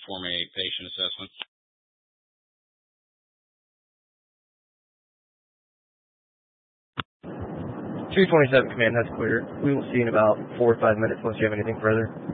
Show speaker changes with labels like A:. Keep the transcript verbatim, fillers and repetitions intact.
A: perform a patient assessment.
B: two twenty-seven Command, that's clear. We will see in about four or five minutes unless you have anything further.